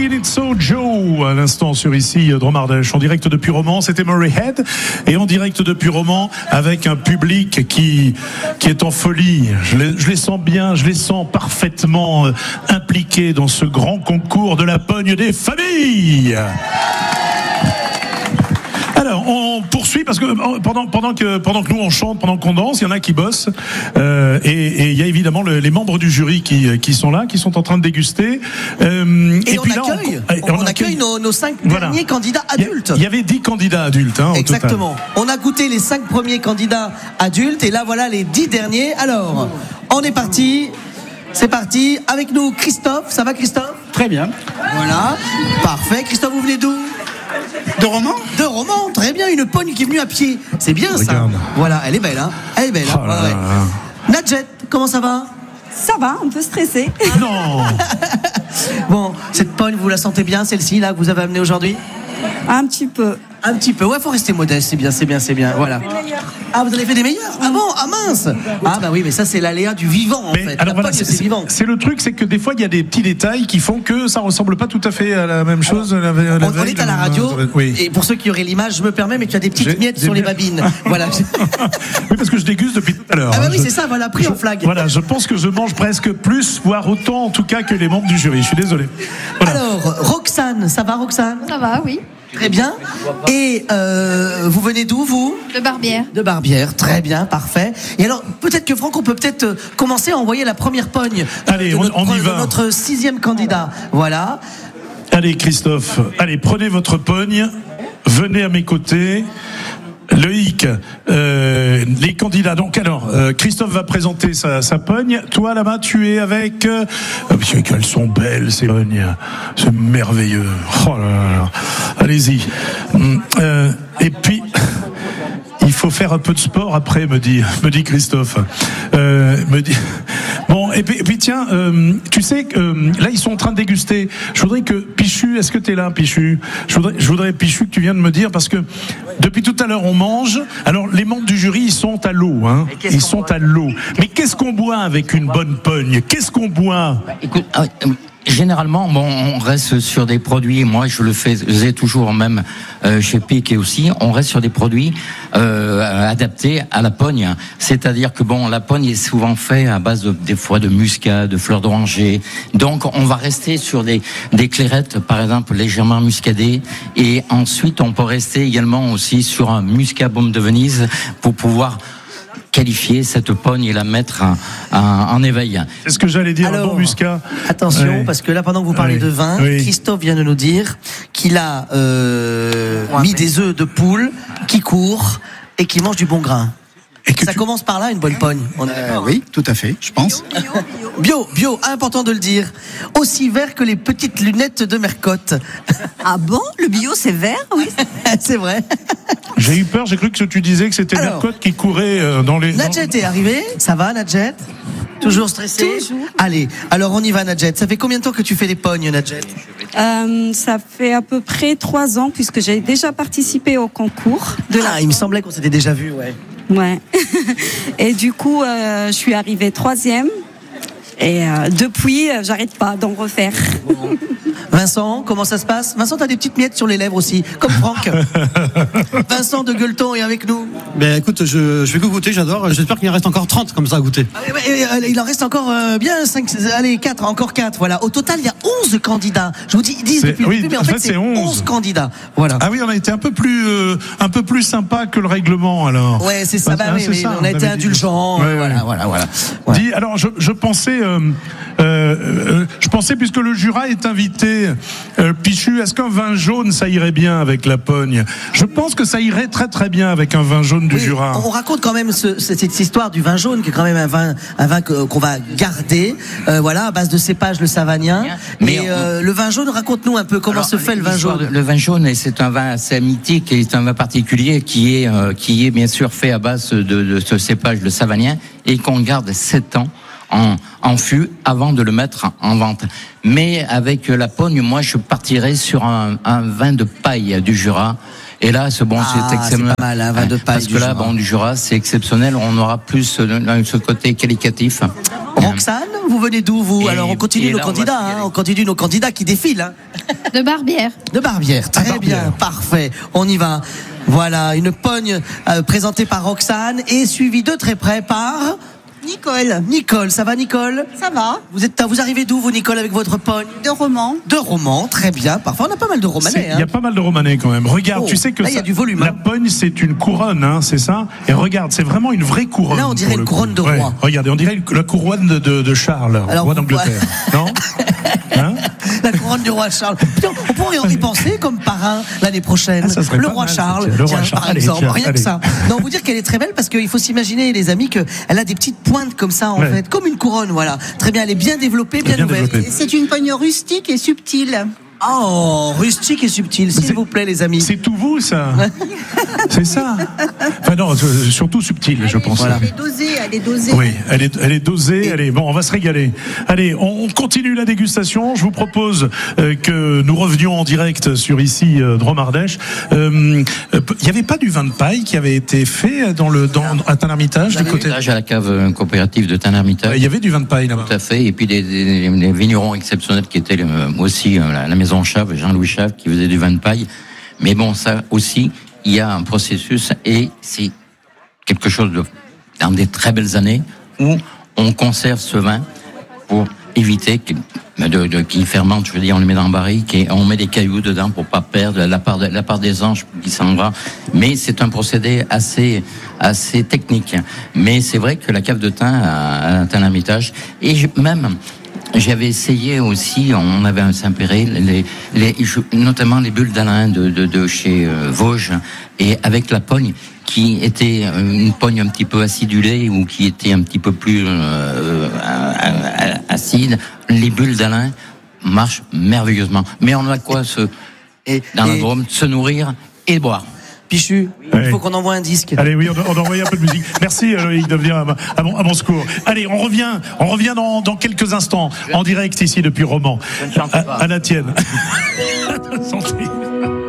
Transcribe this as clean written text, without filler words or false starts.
Saying It's So Joe, à l'instant sur ici Dromardèche, en direct depuis Romans, c'était Murray Head, et en direct depuis Romans avec un public qui est en folie. Je les sens bien, je les sens parfaitement impliqués dans ce grand concours de la pogne des familles. Alors, on poursuit parce que pendant que nous on chante, pendant qu'on danse, il y en a qui bossent et il y a évidemment les membres du jury qui sont là, qui sont en train de déguster. Et puis on accueille nos 5 derniers candidats adultes. Il y avait 10 candidats adultes. Exactement. On a goûté les 5 premiers candidats adultes et là voilà les 10 derniers. Alors, on est parti. C'est parti. Avec nous Christophe. Ça va Christophe ? Très bien. Voilà. Parfait. Christophe, vous venez d'où ? De Romans ? De Romans, très bien, une pogne qui est venue à pied. C'est bien. Regarde. Ça. Voilà, elle est belle, hein. Elle est belle. Oh là là. Nadjet, comment ça va ? Ça va, un peu stressé. Non. Bon, cette pogne, vous la sentez bien, celle-ci, là, que vous avez amenée aujourd'hui ? Un petit peu. Un petit peu, ouais, faut rester modeste, c'est bien, voilà. Ah, vous en avez fait des meilleurs ? Ah bon ? Ah mince ! Ah bah oui, mais ça c'est l'aléa du vivant en fait. Alors la voilà, pogne, c'est vivant. c'est le truc, c'est que des fois il y a des petits détails qui font que ça ressemble pas tout à fait à la même chose. On est à la radio, oui. Et pour ceux qui auraient l'image, je me permets, mais tu as des petites miettes sur les babines. Voilà. Oui, parce que je déguste depuis tout à l'heure. Ah bah oui, c'est ça, voilà, pris en flag. Voilà, je pense que je mange presque plus, voire autant en tout cas que les membres du jury. Je suis désolé. Voilà. Alors, Roxane, ça va Roxane ? Ça va, oui. Très bien. Et vous venez d'où, vous ? De Barbière. De Barbière, très bien, parfait. Et alors, peut-être que Franck, on peut peut-être commencer à envoyer la première pogne. Allez, on y va. De notre 6e candidat. Voilà. Allez, Christophe, allez, prenez votre pogne, venez à mes côtés. Loïc, les candidats. Donc alors, Christophe va présenter sa pogne. Toi là-bas, tu es avec. Qu'elles sont belles ces pognes. C'est merveilleux. Oh là là. Allez-y. Et puis. Il faut faire un peu de sport après, me dit Christophe. Bon, et puis tiens, tu sais que là ils sont en train de déguster. Je voudrais que Pichu, est-ce que t'es là, Pichu ? Je voudrais Pichu que tu viennes me dire parce que depuis tout à l'heure on mange. Alors les membres du jury ils sont à l'eau, hein. Ils sont à l'eau. Mais qu'est-ce qu'on boit avec une bonne pogne ? Qu'est-ce qu'on boit ? Écoute, généralement, on reste sur des produits. Moi, je le faisais toujours, même chez Pic et aussi. On reste sur des produits adaptés à la pogne. C'est-à-dire que la pogne est souvent faite à base des fois de muscade, de fleurs d'oranger. Donc, on va rester sur des clairettes, par exemple, légèrement muscadées. Et ensuite, on peut rester également aussi sur un muscat baume de Venise pour pouvoir qualifier cette pogne et la mettre en éveil. C'est ce que j'allais dire. Alors, bon muscat. Attention, ouais. Parce que là, pendant que vous parlez de vin, Christophe vient de nous dire qu'il a mis des œufs de poule qui courent et qui mangent du bon grain. Ça commence par là, une bonne pogne. Oui, tout à fait, je pense. Bio, important de le dire. Aussi vert que les petites lunettes de Mercotte. Ah bon ? Le bio, c'est vert ? Oui. C'est vrai. J'ai eu peur, j'ai cru que tu disais que c'était Mercotte qui courait dans les... Nadjet est arrivé, ça va Nadjet ? Toujours stressé ? Toujours. Allez, alors on y va Nadjet. Ça fait combien de temps que tu fais des pognes Nadjet ? Ça fait à peu près 3 ans puisque j'ai déjà participé au concours de la... il me semblait qu'on s'était déjà vu, ouais. Ouais. Et du coup, je suis arrivée 3e. Et depuis, j'arrête pas d'en refaire. Vincent, comment ça se passe ? Vincent, t'as des petites miettes sur les lèvres aussi, comme Franck. Vincent de Gueuleton est avec nous. Ben écoute, je vais goûter, j'adore. J'espère qu'il en reste encore 30 comme ça à goûter. Il en reste encore bien 5, allez 4, encore 4. Voilà. Au total, il y a 11 candidats. Je vous dis, ils disent depuis le début, mais en fait c'est 11 candidats. Voilà. Ah oui, on a été un peu plus sympa que le règlement alors. Ouais, c'est ça. On a été indulgents. Voilà. Ouais. Dis, alors je pensais puisque le Jura est invité, Pichu, est-ce qu'un vin jaune ça irait bien avec la pogne ? Je pense que ça irait très très bien avec un vin jaune du Jura. On raconte quand même cette histoire du vin jaune qui est quand même un vin qu'on va garder, à base de cépage le savagnin. Mais le vin jaune, raconte-nous un peu comment se fait le vin jaune. Le vin jaune, c'est un vin assez mythique et c'est un vin particulier qui est bien sûr fait à base de ce cépage le savagnin et qu'on garde 7 ans en fût avant de le mettre en vente. Mais avec la pogne, moi je partirais sur un vin de paille du Jura. Et là, c'est exceptionnel. C'est pas mal, un vin de paille. Parce que là, du Jura, c'est exceptionnel. On aura plus ce côté qualitatif. Roxane, Vous venez d'où, vous? Et- Alors, on continue et nos là, on va candidats, y aller. on continue nos candidats qui défilent, hein. De Barbière. De Barbière, très Barbière. bien, parfait. On y va. Voilà, une pogne présentée par Roxane et suivie de très près par Nicole. Nicole. Ça va, Nicole? Ça va? Vous arrivez d'où, vous, Nicole, avec votre pogne? De Romans. De Romans, très bien. Parfois, on a pas mal de Romanais. Il y a pas mal de Romanais quand même. Regarde, Oh, tu sais que là, il y a du volume, la hein. pogne, c'est une couronne, hein, c'est ça. Et regarde, c'est vraiment une vraie couronne. Là, on dirait pour une le coup. couronne de roi. Ouais, regardez, on dirait la couronne de Charles, Alors, roi d'Angleterre. Non hein? La couronne du roi Charles. Putain, on pourrait y penser comme parrain l'année prochaine. Ah, ça serait le pas roi mal, Charles, ça, tiens. Le roi tiens, Charles. par Allez, exemple, tiens, rien allez. que ça. Non, vous dire qu'elle est très belle parce qu'il faut s'imaginer, les amis, qu'elle a des petites pointes comme ça, en Ouais. fait, comme une couronne, voilà. Très bien, elle est bien développée, bien Bien ouverte. développée. C'est une pogne rustique et subtile. Oh, rustique et subtil, s'il C'est- vous plaît, les amis. C'est tout vous, ça. C'est ça. Enfin non, surtout subtil, je pense. Voilà. Elle est dosée, elle est dosée. Oui, elle est dosée. Allez, bon, on va se régaler. Allez, on continue la dégustation. Je vous propose que nous revenions en direct sur ici Drôme-Ardèche. Il y avait pas du vin de paille qui avait été fait à Tain-l'Hermitage du côté. Là, à la cave coopérative de Tain-l'Hermitage. Il y avait du vin de paille là-bas. Tout à fait. Et puis des vignerons exceptionnels qui étaient aussi la maison Chave, Jean-Louis Chave, qui faisait du vin de paille. Mais bon, ça aussi, il y a un processus et c'est quelque chose dans des très belles années où on conserve ce vin pour éviter qu'il fermente. Je veux dire, on le met dans un barrique et on met des cailloux dedans pour pas perdre la part des anges qui s'en va. Mais c'est un procédé assez technique. Mais c'est vrai que la cave de Tain a un Tain-l'Hermitage et j'avais essayé aussi, on avait un Saint-Péret, notamment les bulles d'Alain de chez Vosges, et avec la pogne, qui était une pogne un petit peu acidulée ou qui était un petit peu plus acide. Les bulles d'Alain marchent merveilleusement. Mais on a quoi dans la Drôme, se nourrir et boire. Pichu, Ouais. il faut qu'on envoie un disque. Allez, oui, on doit envoyer un peu de musique. Merci Loïc de venir à mon secours. Allez, on revient dans quelques instants en direct ici depuis Romans. Je ne chante pas. À la tienne. Santé.